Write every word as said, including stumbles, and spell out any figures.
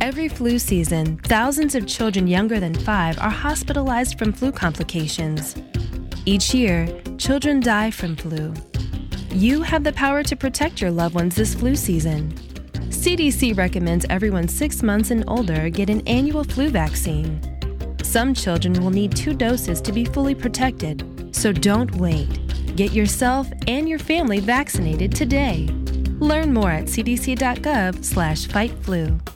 Every flu season, thousands of children younger than five are hospitalized from flu complications. Each year, children die from flu. You have the power to protect your loved ones this flu season. C D C recommends everyone six months and older get an annual flu vaccine. Some children will need two doses to be fully protected, so don't wait. Get yourself and your family vaccinated today. Learn more at c d c dot gov slash fight flu.